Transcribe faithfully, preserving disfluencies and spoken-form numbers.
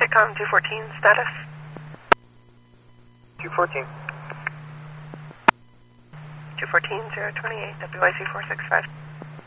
SITCOM two fourteen status. two fourteen. two fourteen, zero twenty-eight, W Y C four six five.